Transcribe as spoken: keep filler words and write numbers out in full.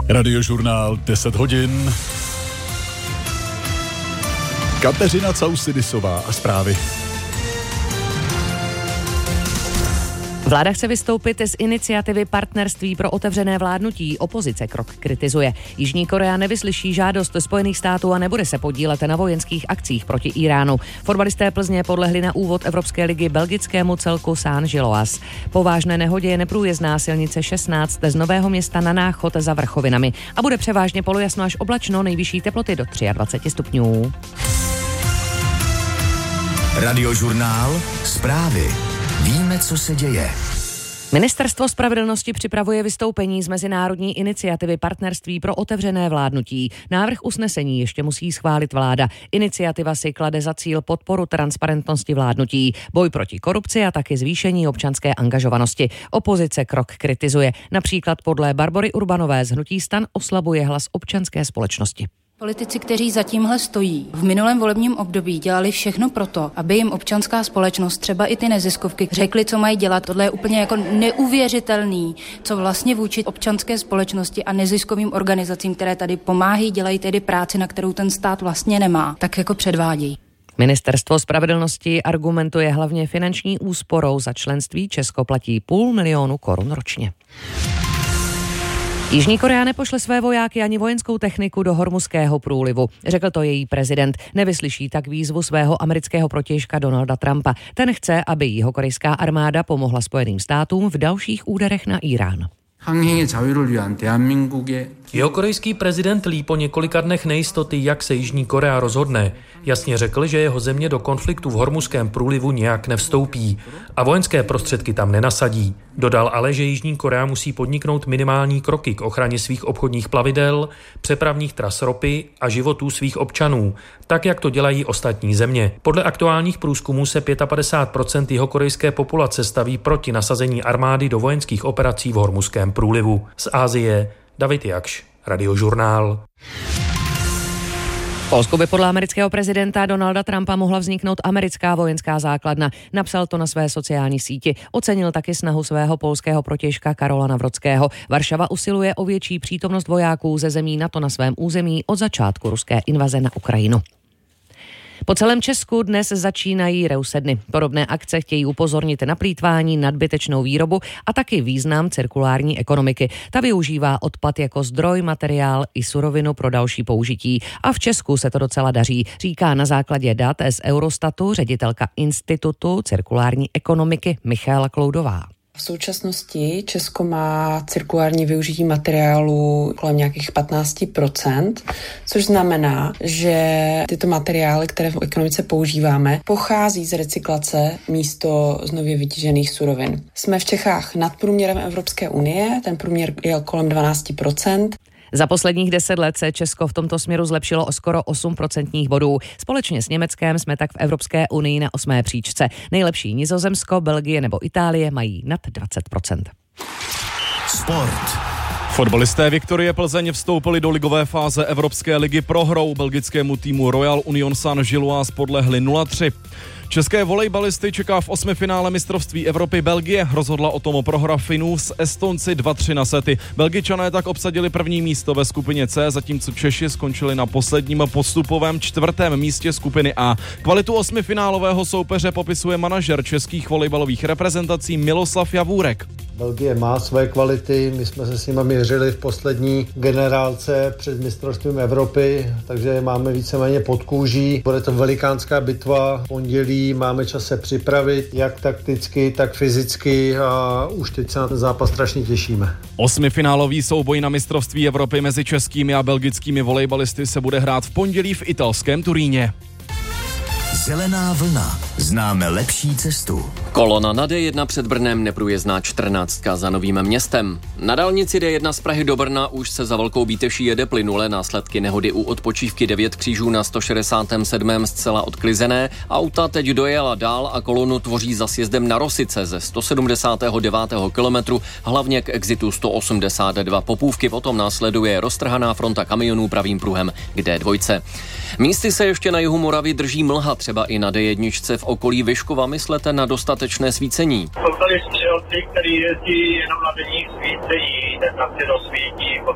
Radiožurnál deset hodin. Kateřina Causidisová a zprávy. Vláda chce vystoupit z iniciativy Partnerství pro otevřené vládnutí. Opozice krok kritizuje. Jižní Korea nevyslyší žádost Spojených států a nebude se podílet na vojenských akcích proti Íránu. Fotbalisté Plzně podlehli na úvod Evropské ligy belgickému celku Saint-Gilloise. Po vážné nehodě je neprůjezdná silnice šestnáct z Nového Města na Náchod za Vrchovinami. A bude převážně polojasno až oblačno, nejvyšší teploty do dvacet tři stupňů. Radiožurnál zprávy. Víme, co se děje. Ministerstvo spravedlnosti připravuje vystoupení z mezinárodní iniciativy Partnerství pro otevřené vládnutí. Návrh usnesení ještě musí schválit vláda. Iniciativa si klade za cíl podporu transparentnosti vládnutí, boj proti korupci a taky zvýšení občanské angažovanosti. Opozice krok kritizuje. Například podle Barbory Urbanové z hnutí STAN oslabuje hlas občanské společnosti. Politici, kteří za tímhle stojí, v minulém volebním období dělali všechno proto, aby jim občanská společnost, třeba i ty neziskovky, řekli, co mají dělat. Tohle je úplně jako neuvěřitelný, co vlastně vůči občanské společnosti a neziskovým organizacím, které tady pomáhají, dělají tedy práci, na kterou ten stát vlastně nemá, tak jako předvádějí. Ministerstvo spravedlnosti argumentuje hlavně finanční úsporou. Za členství Česko platí půl milionu korun ročně. Jižní Korea nepošle své vojáky ani vojenskou techniku do Hormuzského průlivu. Řekl to její prezident. Nevyslyší tak výzvu svého amerického protějška Donalda Trumpa. Ten chce, aby jihokorejská armáda pomohla Spojeným státům v dalších úderech na Írán. Jihokorejský prezident Lee po několika dnech nejistoty, jak se Jižní Korea rozhodne, jasně řekl, že jeho země do konfliktu v Hormuzském průlivu nějak nevstoupí a vojenské prostředky tam nenasadí. Dodal ale, že Jižní Korea musí podniknout minimální kroky k ochraně svých obchodních plavidel, přepravních tras ropy a životů svých občanů, tak jak to dělají ostatní země. Podle aktuálních průzkumů se padesát pět procent jihokorejské populace staví proti nasazení armády do vojenských operací v Hormuzském průlivu. Z Asie David Jakš, Radiožurnál. V Polsku by podle amerického prezidenta Donalda Trumpa mohla vzniknout americká vojenská základna. Napsal to na své sociální síti. Ocenil taky snahu svého polského protějška Karola Nawrockiego. Varšava usiluje o větší přítomnost vojáků ze zemí NATO na svém území od začátku ruské invaze na Ukrajinu. Po celém Česku dnes začínají reusedny. Podobné akce chtějí upozornit na plýtvání, nadbytečnou výrobu a taky význam cirkulární ekonomiky. Ta využívá odpad jako zdroj, materiál i surovinu pro další použití. A v Česku se to docela daří, říká na základě dat z Eurostatu ředitelka Institutu cirkulární ekonomiky Michaela Kloudová. V současnosti Česko má cirkulární využití materiálu kolem nějakých patnáct procent, což znamená, že tyto materiály, které v ekonomice používáme, pochází z recyklace místo z nově vytěžených surovin. Jsme v Čechách nad průměrem Evropské unie, ten průměr je kolem dvanáct procent. Za posledních deset let se Česko v tomto směru zlepšilo o skoro osm procentních bodů. Společně s Německem jsme tak v Evropské unii na osmé příčce. Nejlepší Nizozemsko, Belgie nebo Itálie mají nad dvacet procent. Sport. Fotbalisté Viktorie Plzeň vstoupili do ligové fáze Evropské ligy prohrou. Belgickému týmu Royal Union Saint-Gilloise podlehli nula tři. České volejbalisty čeká v osmifinále mistrovství Evropy Belgie. Rozhodla o tom prohra Finů s Estonci dva tři na sety. Belgičané tak obsadili první místo ve skupině C, zatímco Češi skončili na posledním postupovém čtvrtém místě skupiny A. Kvalitu osmifinálového soupeře popisuje manažer českých volejbalových reprezentací Miloslav Javůrek. Belgie má své kvality, my jsme se s nimi měřili v poslední generálce před mistrovstvím Evropy, takže je máme víceméně pod kůží. Bude to velikánská bitva v pondělí, máme čas se připravit, jak takticky, tak fyzicky a už teď se na ten zápas strašně těšíme. Osmifinálový souboj na mistrovství Evropy mezi českými a belgickými volejbalisty se bude hrát v pondělí v italském Turíně. Zelená vlna. Známe lepší cestu. Kolona na D jedna před Brnem, neprůjezdná čtrnáctka za Novým Městem. Na dálnici D jedna z Prahy do Brna už se za Velkou Bíteší jede plynule, následky nehody u odpočívky devět křížů na sto šedesát sedm zcela odklizené. Auta teď dojela dál a kolonu tvoří za sjezdem na Rosice ze sto sedmdesátého devátého kilometru, hlavně k exitu sto osmdesát dva Popůvky. Potom následuje roztrhaná fronta kamionů pravým pruhem k D dva. Místy se ještě na jihu Moravy drží mlha, třeba i na D jedna v okolí Vyškova. Myslete na dostatečné svícení. Jsou tady střelci, kteří jezdí jenom na denních svícení, ten na rozsvítí.